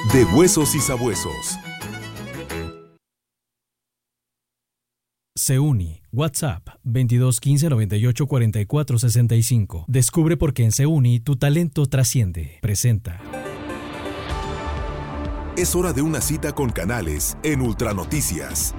De Huesos y Sabuesos. Seuni, WhatsApp 2215 98 44 65. Descubre por qué en Seuni tu talento trasciende. Presenta. Es hora de una cita con Canales en Ultranoticias.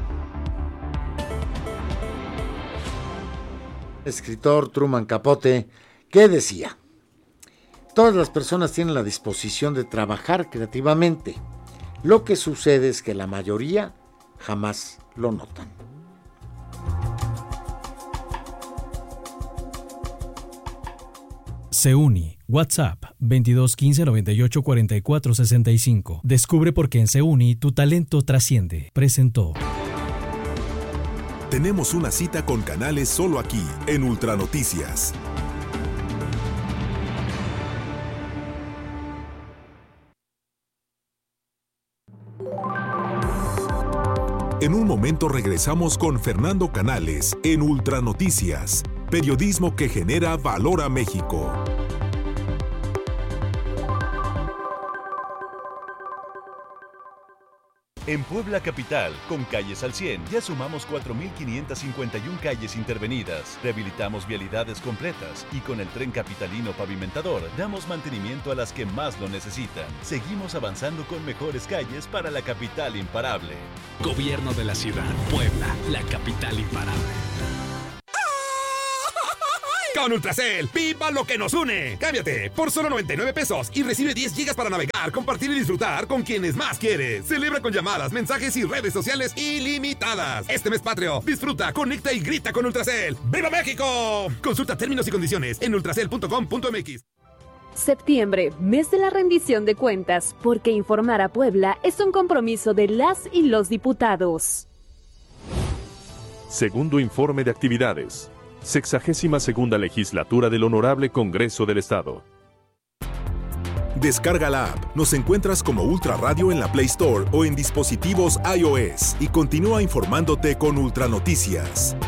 Escritor Truman Capote, ¿qué decía? Todas las personas tienen la disposición de trabajar creativamente. Lo que sucede es que la mayoría jamás lo notan. Seuni, WhatsApp 2215 98 44 65. Descubre por qué en Seuni tu talento trasciende. Presentó. Tenemos una cita con Canales solo aquí, en Ultranoticias. En un momento regresamos con Fernando Canales en Ultranoticias, periodismo que genera valor a México. En Puebla Capital, con Calles al 100, ya sumamos 4.551 calles intervenidas, rehabilitamos vialidades completas y con el tren capitalino pavimentador damos mantenimiento a las que más lo necesitan. Seguimos avanzando con mejores calles para la capital imparable. Gobierno de la ciudad, Puebla, la capital imparable. Con Ultracel, ¡viva lo que nos une! Cámbiate por solo 99 pesos y recibe 10 gigas para navegar, compartir y disfrutar con quienes más quieres. Celebra con llamadas, mensajes y redes sociales ilimitadas. Este mes patrio, disfruta, conecta y grita con Ultracel. ¡Viva México! Consulta términos y condiciones en ultracel.com.mx. Septiembre, mes de la rendición de cuentas, porque informar a Puebla es un compromiso de las y los diputados. Segundo informe de actividades. 62ª Legislatura del Honorable Congreso del Estado. Descarga la app. Nos encuentras como Ultra Radio en la Play Store o en dispositivos iOS y continúa informándote con Ultranoticias.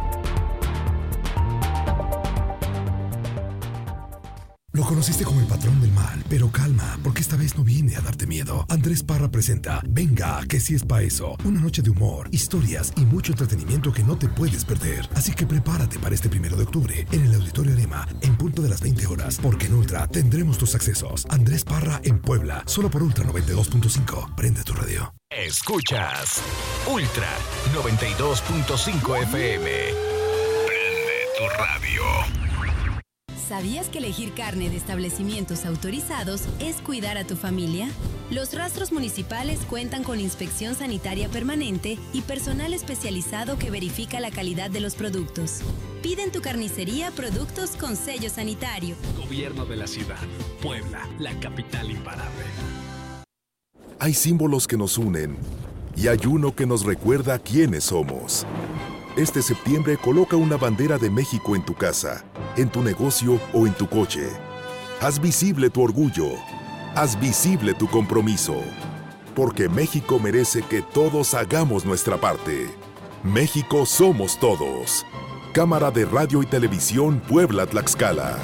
Lo conociste como el patrón del mal, pero calma, porque esta vez no viene a darte miedo. Andrés Parra presenta Venga, que sí es pa' eso. Una noche de humor, historias y mucho entretenimiento que no te puedes perder. Así que prepárate para este 1 de octubre en el Auditorio Arema, en punto de las 20 horas, porque en Ultra tendremos tus accesos. Andrés Parra en Puebla, solo por Ultra 92.5. Prende tu radio. Escuchas Ultra 92.5 FM. Prende tu radio. ¿Sabías que elegir carne de establecimientos autorizados es cuidar a tu familia? Los rastros municipales cuentan con inspección sanitaria permanente y personal especializado que verifica la calidad de los productos. Pide en tu carnicería productos con sello sanitario. Gobierno de la ciudad, Puebla, la capital imparable. Hay símbolos que nos unen y hay uno que nos recuerda quiénes somos. Este septiembre coloca una bandera de México en tu casa, en tu negocio o en tu coche. Haz visible tu orgullo. Haz visible tu compromiso. Porque México merece que todos hagamos nuestra parte. México somos todos. Cámara de Radio y Televisión Puebla-Tlaxcala.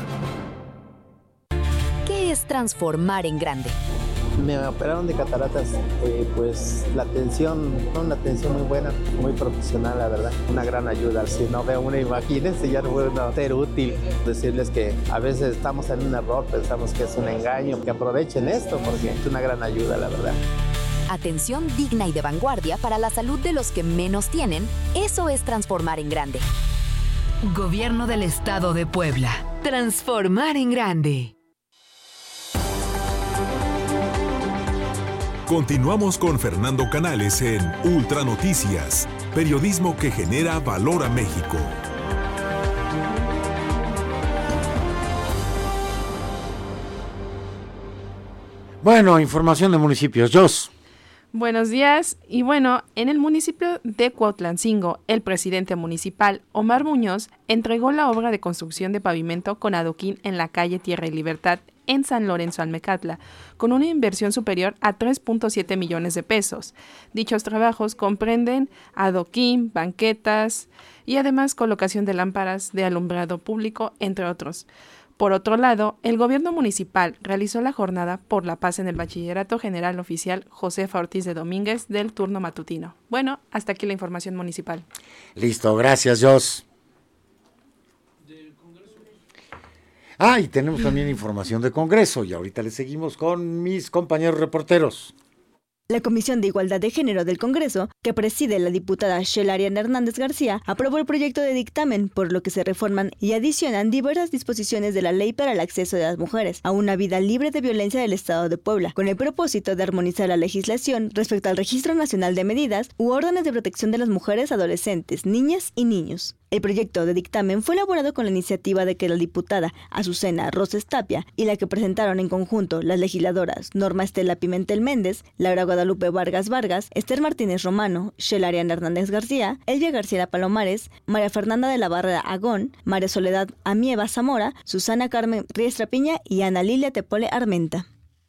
¿Qué es transformar en grande? Me operaron de cataratas, pues la atención, una atención muy buena, muy profesional, la verdad, una gran ayuda. Si no veo una, imagínense, ya no puedo ser útil. Decirles que a veces estamos en un error, pensamos que es un engaño, que aprovechen esto porque es una gran ayuda, la verdad. Atención digna y de vanguardia para la salud de los que menos tienen, eso es transformar en grande. Gobierno del Estado de Puebla. Transformar en grande. Continuamos con Fernando Canales en Ultranoticias, periodismo que genera valor a México. Bueno, información de municipios. Jos. Buenos días. Y bueno, en el municipio de Cuautlancingo, el presidente municipal, Omar Muñoz, entregó la obra de construcción de pavimento con adoquín en la calle Tierra y Libertad, en San Lorenzo Almecatla, con una inversión superior a 3.7 millones de pesos. Dichos trabajos comprenden adoquín, banquetas y además colocación de lámparas de alumbrado público, entre otros. Por otro lado, el gobierno municipal realizó la jornada por la paz en el Bachillerato General Oficial Josefa Ortiz de Domínguez del turno matutino. Bueno, hasta aquí la información municipal. Listo, gracias, Jos. Y tenemos también información de Congreso y ahorita le seguimos con mis compañeros reporteros. La Comisión de Igualdad de Género del Congreso, que preside la diputada Shelarian Hernández García, aprobó el proyecto de dictamen, por lo que se reforman y adicionan diversas disposiciones de la Ley para el Acceso de las Mujeres a una vida libre de violencia del Estado de Puebla, con el propósito de armonizar la legislación respecto al Registro Nacional de Medidas u órdenes de protección de las mujeres, adolescentes, niñas y niños. El proyecto de dictamen fue elaborado con la iniciativa de que la diputada Azucena Roses Tapia y la que presentaron en conjunto las legisladoras Norma Estela Pimentel Méndez, Laura Guadalupe Vargas Vargas, Esther Martínez Romano, Shelarian Hernández García, Elvia García Palomares, María Fernanda de la Barrera Agón, María Soledad Amieva Zamora, Susana Carmen Riestra Piña y Ana Lilia Tepole Armenta.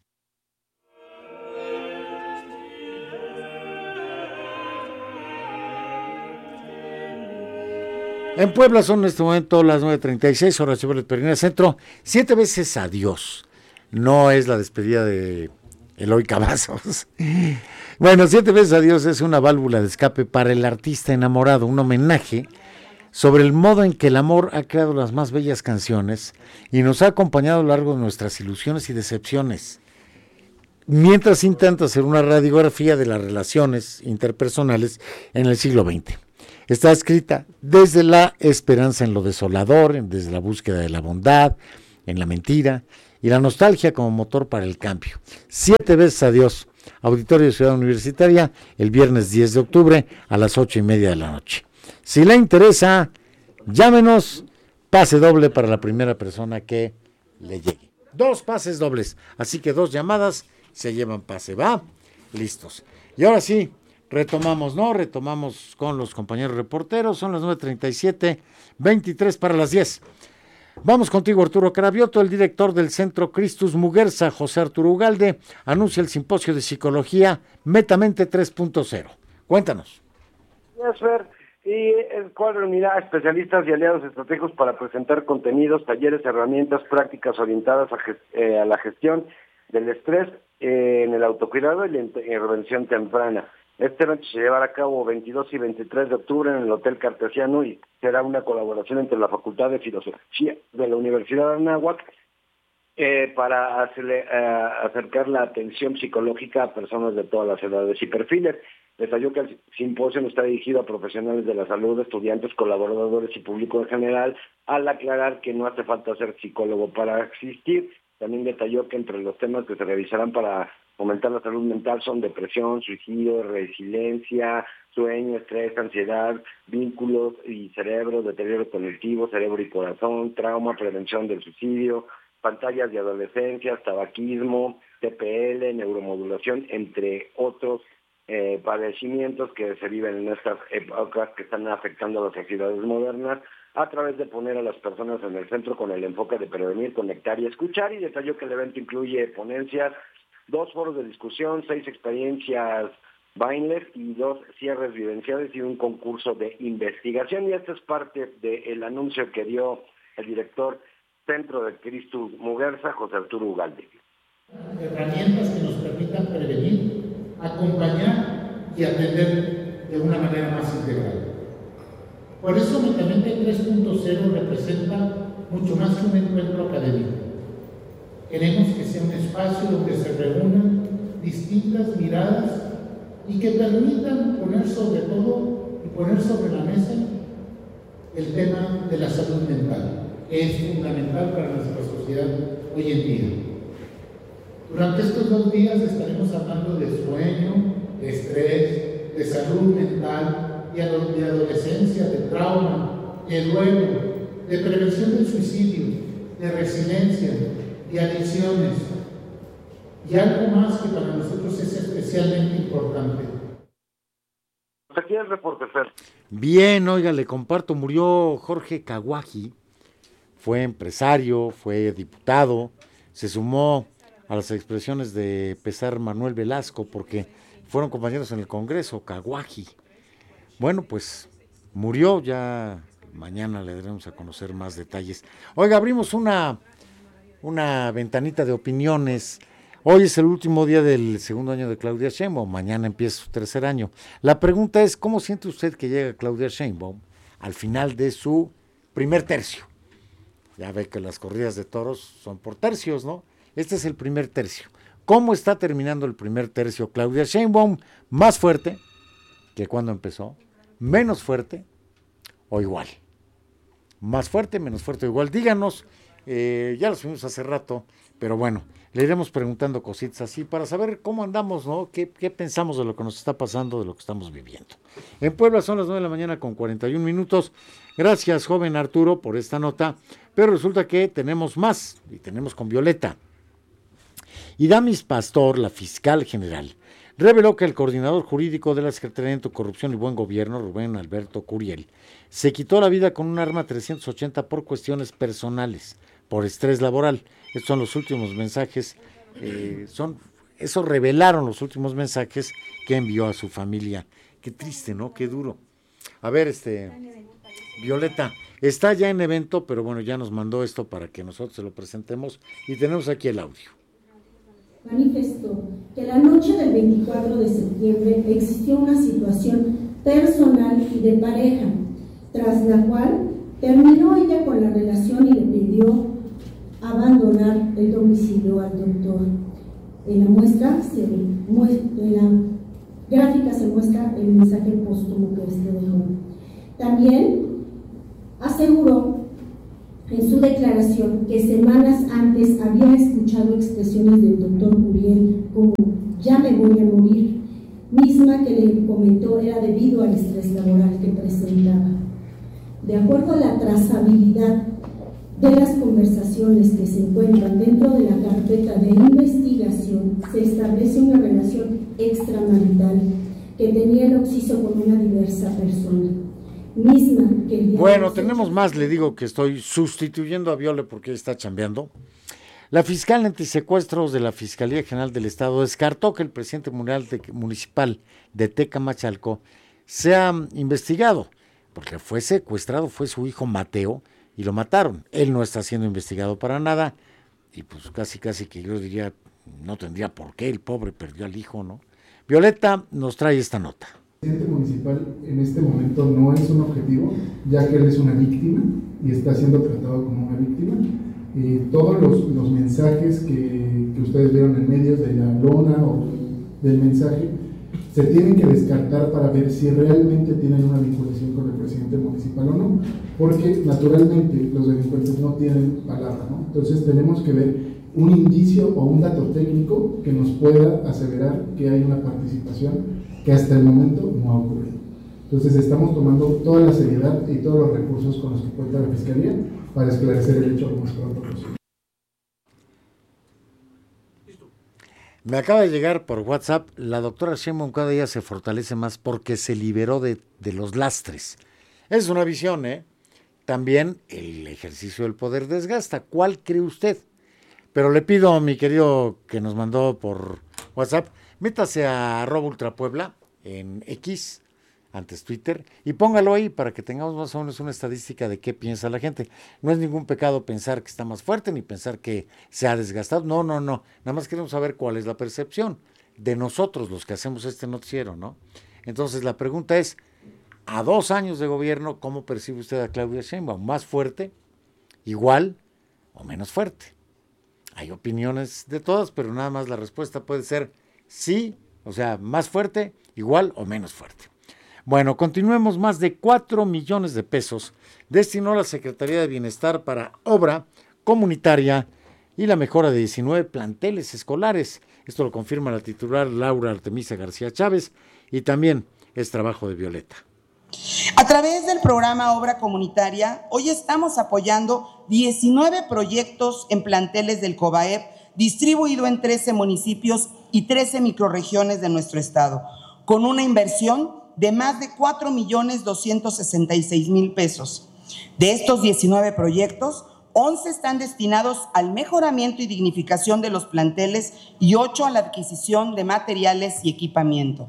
En Puebla son en este momento las 9:36, hora de el Periné Centro. 7 veces adiós. No es la despedida de Eloy Cavazos. Bueno, 7 veces adiós es una válvula de escape para el artista enamorado, un homenaje sobre el modo en que el amor ha creado las más bellas canciones y nos ha acompañado a lo largo de nuestras ilusiones y decepciones. Mientras intenta hacer una radiografía de las relaciones interpersonales en el siglo XX. Está escrita desde la esperanza en lo desolador, desde la búsqueda de la bondad, en la mentira y la nostalgia como motor para el cambio. 7 veces adiós. Auditorio de Ciudad Universitaria, el viernes 10 de octubre a las 8:30 de la noche. Si le interesa, llámenos, pase doble para la primera persona que le llegue. 2 pases dobles, así que 2 llamadas se llevan pase, ¿va? Listos. Y ahora sí, retomamos con los compañeros reporteros, son las 9:37, 23 para las 10. Vamos contigo, Arturo Carabioto. El director del Centro Christus Muguerza, José Arturo Ugalde, anuncia el simposio de psicología Metamente 3.0. Cuéntanos. Fer, y el cual reunirá a especialistas y aliados estratégicos para presentar contenidos, talleres, herramientas, prácticas orientadas a la gestión del estrés en el autocuidado y la intervención temprana. Este evento se llevará a cabo 22 y 23 de octubre en el Hotel Cartesiano y será una colaboración entre la Facultad de Filosofía de la Universidad de Anáhuac para acercar la atención psicológica a personas de todas las edades y perfiles. Detalló que el simposio está dirigido a profesionales de la salud, estudiantes, colaboradores y público en general, al aclarar que no hace falta ser psicólogo para asistir. También detalló que entre los temas que se revisarán para fomentar la salud mental son depresión, suicidio, resiliencia, sueño, estrés, ansiedad, vínculos y cerebro, deterioro cognitivo, cerebro y corazón, trauma, prevención del suicidio, pantallas de adolescencia, tabaquismo, TPL, neuromodulación, entre otros padecimientos que se viven en estas épocas que están afectando a las sociedades modernas, a través de poner a las personas en el centro con el enfoque de prevenir, conectar y escuchar. Y detalló que el evento incluye ponencias, 2 foros de discusión, 6 experiencias Bainler y 2 cierres vivenciales y un concurso de investigación. Y esta es parte del anuncio que dio el director Centro de Christus Muguerza, José Arturo Ugalde. Herramientas que nos permitan prevenir, acompañar y atender de una manera más integral. Por eso Metamente 3.0 representa mucho más que un encuentro académico. Queremos que sea un espacio donde se reúnan distintas miradas y que permitan poner sobre la mesa el tema de la salud mental, que es fundamental para nuestra sociedad hoy en día. Durante estos 2 días estaremos hablando de sueño, de estrés, de salud mental, de adolescencia, de trauma, de duelo, de prevención del suicidio, de resiliencia, de adicciones y algo más que para nosotros es especialmente importante. Aquí el reporte, Fer. Bien, oiga, le comparto, murió Jorge Caguaji, fue empresario, fue diputado, se sumó a las expresiones de pesar Manuel Velasco porque fueron compañeros en el Congreso, Caguaji. Bueno, pues murió, ya mañana le daremos a conocer más detalles. Oiga, abrimos una ventanita de opiniones. Hoy es el último día del segundo año de Claudia Sheinbaum, mañana empieza su tercer año. La pregunta es, ¿cómo siente usted que llega Claudia Sheinbaum al final de su primer tercio? Ya ve que las corridas de toros son por tercios, ¿no? Este es el primer tercio. ¿Cómo está terminando el primer tercio Claudia Sheinbaum? ¿Más fuerte que cuando empezó? ¿Menos fuerte o igual? Más fuerte, menos fuerte o igual. Díganos, ya lo subimos hace rato, pero bueno, le iremos preguntando cositas así para saber cómo andamos, ¿no? ¿Qué pensamos de lo que nos está pasando, de lo que estamos viviendo? En Puebla son las 9 de la mañana con 41 minutos. Gracias, joven Arturo, por esta nota, pero resulta que tenemos más, y tenemos con Violeta. Idamis Pastor, la fiscal general, reveló que el coordinador jurídico de la Secretaría de Anticorrupción y Buen Gobierno, Rubén Alberto Curiel, se quitó la vida con un arma 380 por cuestiones personales, por estrés laboral. Estos son los últimos mensajes, eso revelaron los últimos mensajes que envió a su familia. Qué triste, ¿no? Qué duro. A ver, Violeta, está ya en evento, pero bueno, ya nos mandó esto para que nosotros se lo presentemos y tenemos aquí el audio. Manifestó que la noche del 24 de septiembre existió una situación personal y de pareja, tras la cual terminó ella con la relación y le pidió abandonar el domicilio al doctor. En la gráfica se muestra el mensaje póstumo que este dejó. También aseguró en su declaración que semanas antes había escuchado expresiones del doctor Curiel como "ya me voy a morir", misma que le comentó era debido al estrés laboral que presentaba. De acuerdo a la trazabilidad de las conversaciones que se encuentran dentro de la carpeta de investigación, se establece una relación extramarital que tenía el occiso con una diversa persona. Bueno, tenemos más, le digo que estoy sustituyendo a Viole porque está chambeando. La fiscal antisecuestros de la Fiscalía General del Estado descartó que el presidente municipal de Tecamachalco sea investigado, porque fue secuestrado, fue su hijo Mateo, y lo mataron. Él no está siendo investigado para nada, y pues casi que yo diría, no tendría por qué, el pobre perdió al hijo, ¿no? Violeta nos trae esta nota. El presidente municipal en este momento no es un objetivo, ya que él es una víctima y está siendo tratado como una víctima. Todos los mensajes que ustedes vieron en medios de la lona o del mensaje se tienen que descartar para ver si realmente tienen una vinculación con el presidente municipal o no, porque naturalmente los delincuentes no tienen palabra, ¿no? Entonces tenemos que ver un indicio o un dato técnico que nos pueda aseverar que hay una participación que hasta el momento no ha ocurrido. Entonces estamos tomando toda la seriedad y todos los recursos con los que cuenta la Fiscalía para esclarecer el hecho lo más pronto posible. Me acaba de llegar por WhatsApp, la doctora Sheinbaum cada día se fortalece más porque se liberó de los lastres. Es una visión, ¿eh? También el ejercicio del poder desgasta. ¿Cuál cree usted? Pero le pido a mi querido que nos mandó por WhatsApp, métase a @ultrapuebla en X, antes Twitter, y póngalo ahí para que tengamos más o menos una estadística de qué piensa la gente. No es ningún pecado pensar que está más fuerte, ni pensar que se ha desgastado. No. Nada más queremos saber cuál es la percepción de nosotros, los que hacemos este noticiero, ¿no? Entonces la pregunta es, a 2 años de gobierno, ¿cómo percibe usted a Claudia Sheinbaum? ¿Más fuerte, igual o menos fuerte? Hay opiniones de todas, pero nada más la respuesta puede ser sí, o sea, más fuerte, igual o menos fuerte. Bueno, continuemos. Más de 4 millones de pesos destinó la Secretaría de Bienestar para obra comunitaria y la mejora de 19 planteles escolares. Esto lo confirma la titular Laura Artemisa García Chávez y también es trabajo de Violeta. A través del programa Obra Comunitaria, hoy estamos apoyando 19 proyectos en planteles del COBAEP, distribuido en 13 municipios y 13 microrregiones de nuestro estado, con una inversión de más de 4.266.000 pesos. De estos 19 proyectos, 11 están destinados al mejoramiento y dignificación de los planteles y 8 a la adquisición de materiales y equipamiento.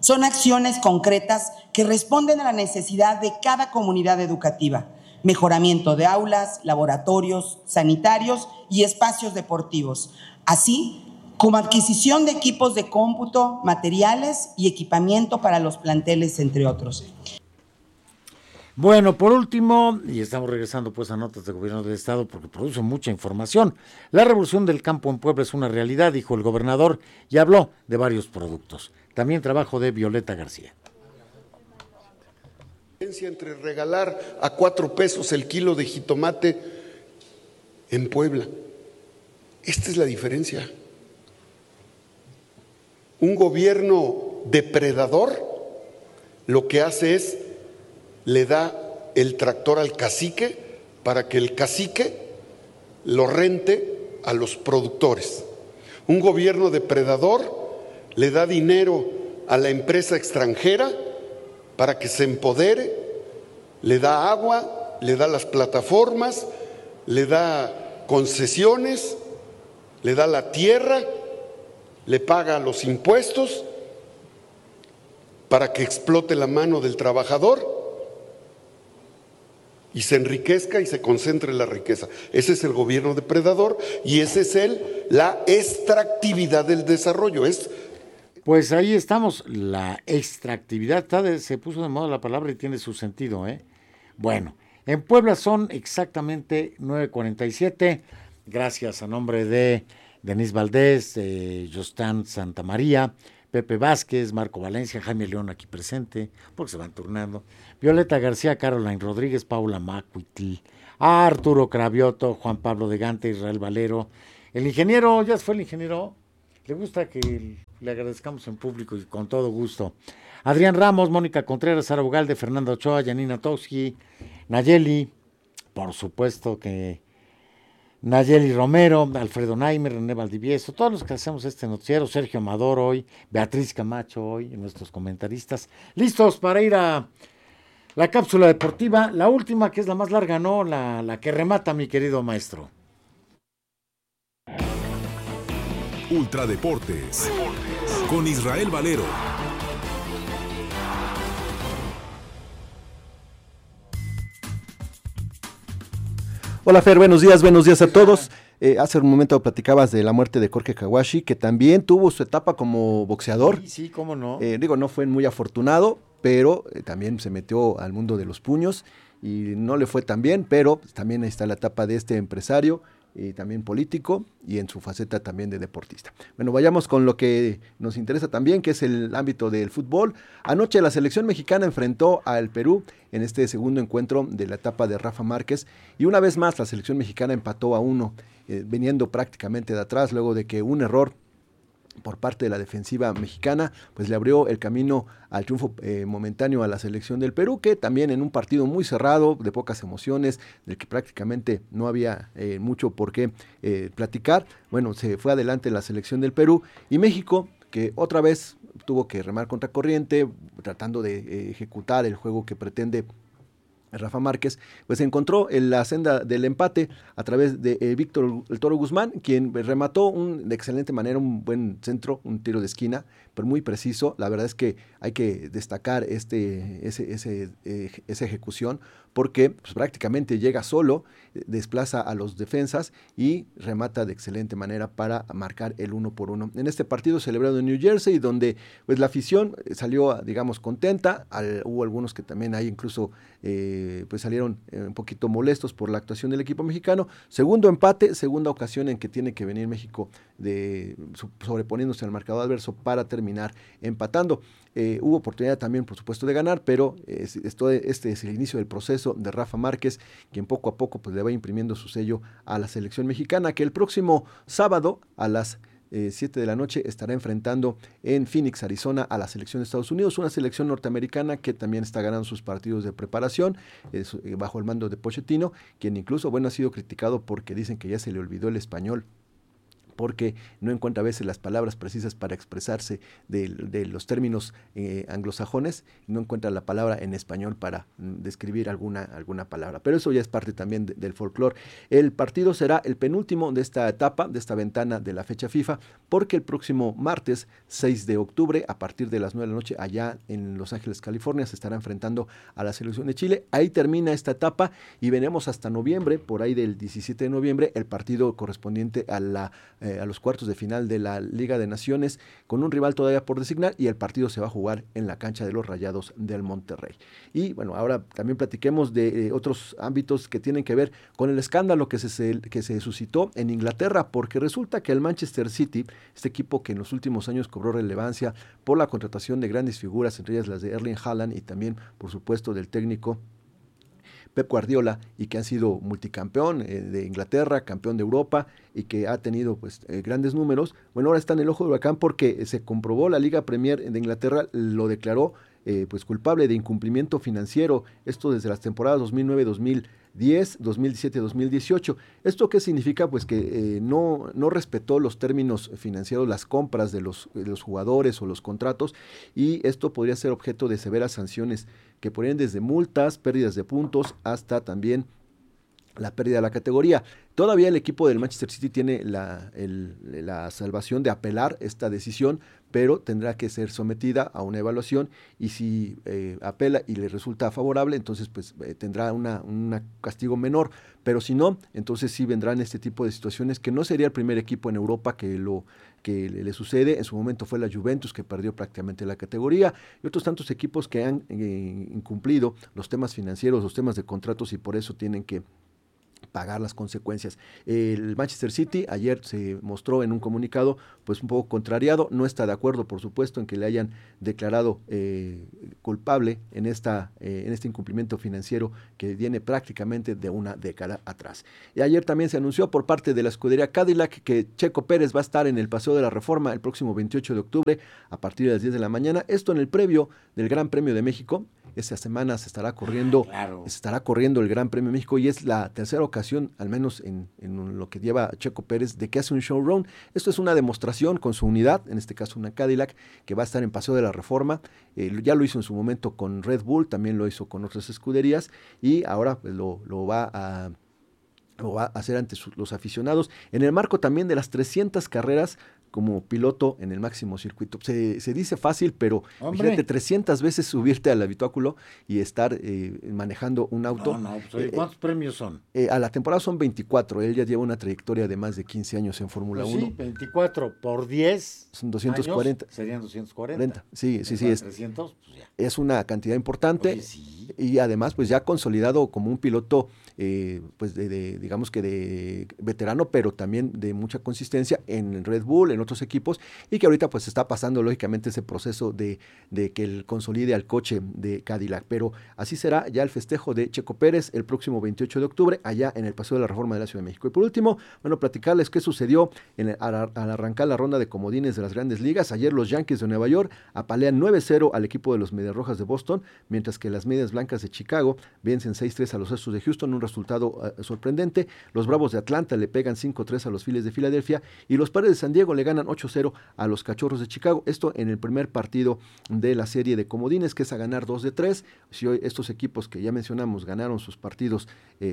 Son acciones concretas que responden a la necesidad de cada comunidad educativa. Mejoramiento de aulas, laboratorios, sanitarios y espacios deportivos, así como adquisición de equipos de cómputo, materiales y equipamiento para los planteles, entre otros. Bueno, por último, y estamos regresando pues a notas de gobierno del estado porque produce mucha información. La revolución del campo en Puebla es una realidad, dijo el gobernador, y habló de varios productos. También trabajo de Violeta García. Entre regalar a 4 pesos el kilo de jitomate en Puebla. Esta es la diferencia. Un gobierno depredador lo que hace es le da el tractor al cacique para que el cacique lo rente a los productores. Un gobierno depredador le da dinero a la empresa extranjera para que se empodere, le da agua, le da las plataformas, le da concesiones, le da la tierra, le paga los impuestos para que explote la mano del trabajador y se enriquezca y se concentre la riqueza. Ese es el gobierno depredador y ese es la extractividad del desarrollo. Pues ahí estamos, la extractividad, se puso de moda la palabra y tiene su sentido, ¿eh? Bueno, en Puebla son exactamente 9:47, gracias a nombre de Denise Valdés, Jostán Santamaría, Pepe Vázquez, Marco Valencia, Jaime León aquí presente, porque se van turnando, Violeta García, Caroline Rodríguez, Paula Macuitl, Arturo Cravioto, Juan Pablo de Gante, Israel Valero, el ingeniero, ya se fue el ingeniero, le gusta que le agradezcamos en público y con todo gusto. Adrián Ramos, Mónica Contreras, Sara Ugalde, Fernanda Ochoa, Yanina Toski, Nayeli, por supuesto que Nayeli Romero, Alfredo Naimer, René Valdivieso, todos los que hacemos este noticiero, Sergio Amador hoy, Beatriz Camacho hoy, nuestros comentaristas, listos para ir a la cápsula deportiva, la última que es la más larga, ¿no? La que remata mi querido maestro. Ultradeportes con Israel Valero. Hola Fer, buenos días a todos. Hace un momento platicabas de la muerte de Jorge Kawashi, que también tuvo su etapa como boxeador. Sí, cómo no. No fue muy afortunado, pero también se metió al mundo de los puños y no le fue tan bien, pero también está la etapa de este empresario, también político y en su faceta también de deportista. Bueno, vayamos con lo que nos interesa también, que es el ámbito del fútbol. Anoche la selección mexicana enfrentó al Perú en este segundo encuentro de la etapa de Rafa Márquez y una vez más la selección mexicana empató a 1, viniendo prácticamente de atrás luego de que un error por parte de la defensiva mexicana, pues le abrió el camino al triunfo momentáneo a la selección del Perú, que también en un partido muy cerrado, de pocas emociones, del que prácticamente no había mucho por qué platicar, bueno, se fue adelante la selección del Perú, y México, que otra vez tuvo que remar contra corriente, tratando de ejecutar el juego que pretende Rafa Márquez, pues encontró en la senda del empate a través de Víctor el Toro Guzmán, quien remató de excelente manera un buen centro, un tiro de esquina, pero muy preciso. La verdad es que hay que destacar esa ejecución, porque pues, prácticamente llega solo, desplaza a los defensas y remata de excelente manera para marcar el 1-1. En este partido celebrado en New Jersey, donde pues la afición salió, digamos, contenta, hubo algunos que también hay incluso pues salieron un poquito molestos por la actuación del equipo mexicano. Segundo empate, segunda ocasión en que tiene que venir México sobreponiéndose al marcador adverso para terminar empatando. Hubo oportunidad también, por supuesto, de ganar, pero este es el inicio del proceso de Rafa Márquez, quien poco a poco pues, le va imprimiendo su sello a la selección mexicana, que el próximo sábado a las 7 de la noche estará enfrentando en Phoenix, Arizona, a la selección de Estados Unidos, una selección norteamericana que también está ganando sus partidos de preparación bajo el mando de Pochettino, quien incluso, ha sido criticado porque dicen que ya se le olvidó el español porque no encuentra a veces las palabras precisas para expresarse de los términos anglosajones, no encuentra la palabra en español para describir alguna palabra, pero eso ya es parte también del folclore. El partido será el penúltimo de esta etapa, de esta ventana de la fecha FIFA, porque el próximo martes 6 de octubre, a partir de las 9 de la noche, allá en Los Ángeles, California, se estará enfrentando a la selección de Chile. Ahí termina esta etapa y veremos hasta noviembre, por ahí del 17 de noviembre, el partido correspondiente a los cuartos de final de la Liga de Naciones, con un rival todavía por designar, y el partido se va a jugar en la cancha de los Rayados del Monterrey. Y bueno, ahora también platiquemos de otros ámbitos que tienen que ver con el escándalo que se suscitó en Inglaterra, porque resulta que el Manchester City, este equipo que en los últimos años cobró relevancia por la contratación de grandes figuras, entre ellas las de Erling Haaland y también, por supuesto, del técnico Pep Guardiola, y que han sido multicampeón de Inglaterra, campeón de Europa, y que ha tenido pues grandes números. Bueno, ahora está en el ojo del huracán porque se comprobó, la Liga Premier de Inglaterra lo declaró pues culpable de incumplimiento financiero, esto desde las temporadas 2009-2010, 2017-2018. ¿Esto qué significa? Pues que no respetó los términos financieros, las compras de los jugadores o los contratos, y esto podría ser objeto de severas sanciones que podrían desde multas, pérdidas de puntos, hasta también la pérdida de la categoría. Todavía el equipo del Manchester City tiene la salvación de apelar esta decisión, pero tendrá que ser sometida a una evaluación, y si apela y le resulta favorable, entonces pues tendrá un castigo menor, pero si no, entonces sí vendrán este tipo de situaciones, que no sería el primer equipo en Europa que le sucede. En su momento fue la Juventus, que perdió prácticamente la categoría, y otros tantos equipos que han incumplido los temas financieros, los temas de contratos, y por eso tienen que pagar las consecuencias. El Manchester City ayer se mostró en un comunicado pues un poco contrariado, no está de acuerdo, por supuesto, en que le hayan declarado culpable en este incumplimiento financiero que viene prácticamente de una década atrás. Y ayer también se anunció por parte de la escudería Cadillac que Checo Pérez va a estar en el Paseo de la Reforma el próximo 28 de octubre a partir de las 10 de la mañana, esto en el previo del Gran Premio de México. Esta semana se estará corriendo el Gran Premio de México, y es la tercera ocasión, al menos en lo que lleva Checo Pérez, de que hace un showrun. Esto es una demostración con su unidad, en este caso una Cadillac, que va a estar en Paseo de la Reforma. Ya lo hizo en su momento con Red Bull, también lo hizo con otras escuderías, y ahora pues, lo va a hacer ante los aficionados, en el marco también de las 300 carreras como piloto en el máximo circuito. Se dice fácil, pero fíjate, 300 veces subirte al habitáculo y estar manejando un auto. ¿Cuántos premios son? A la temporada son 24, él ya lleva una trayectoria de más de 15 años en Fórmula 1. Sí, 24 por 10 son 240. Años, serían 240. Sí. Es 300, pues ya. Es una cantidad importante. Oye, sí. Y además pues ya consolidado como un piloto pues digamos que de veterano, pero también de mucha consistencia en el Red Bull, en otros equipos, y que ahorita pues está pasando lógicamente ese proceso de que él consolide al coche de Cadillac. Pero así será ya el festejo de Checo Pérez el próximo 28 de octubre allá en el Paseo de la Reforma de la Ciudad de México. Y por último, bueno, platicarles qué sucedió al arrancar la ronda de comodines de las Grandes Ligas. Ayer los Yankees de Nueva York apalean 9-0 al equipo de los Medias Rojas de Boston, mientras que las Medias Blancas de Chicago vencen 6-3 a los Astros de Houston, un resultado sorprendente. Los Bravos de Atlanta le pegan 5-3 a los Phillies de Filadelfia, y los Padres de San Diego le ganan 8-0 a los Cachorros de Chicago. Esto en el primer partido de la serie de comodines, que es a ganar 2-3. Si hoy estos equipos que ya mencionamos ganan sus partidos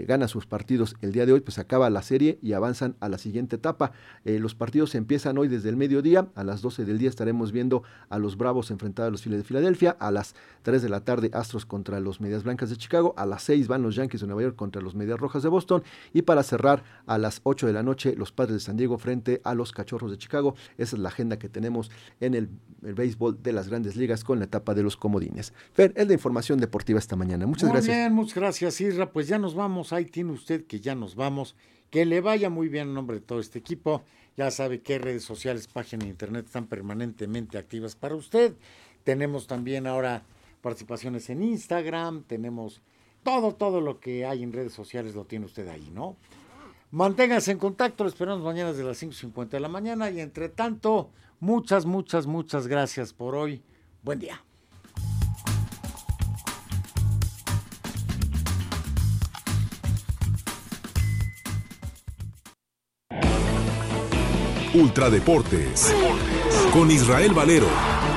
el día de hoy, pues acaba la serie y avanzan a la siguiente etapa. Los partidos empiezan hoy desde el mediodía. A las 12 del día estaremos viendo a los Bravos enfrentar a los Phillies de Filadelfia. A las 3 de la tarde Astros contra los Medias Blancas de Chicago. A las 6 van los Yankees de Nueva York contra los Medias Rojas de Boston, y para cerrar a las 8 de la noche los Padres de San Diego frente a los Cachorros de Chicago. Esa es la agenda que tenemos en el béisbol de las Grandes Ligas con la etapa de los comodines. Fer, es la información deportiva esta mañana. Muchas gracias. Muy bien, muchas gracias, Isra. Pues ya nos vamos, ahí tiene usted que ya nos vamos. Que le vaya muy bien en nombre de todo este equipo. Ya sabe que redes sociales, página de internet están permanentemente activas para usted. Tenemos también ahora participaciones en Instagram, tenemos todo lo que hay en redes sociales lo tiene usted ahí, ¿no? Manténgase en contacto, lo esperamos mañana desde las 5:50 de la mañana, y entre tanto, muchas gracias por hoy. Buen día. Ultradeportes. Con Israel Valero,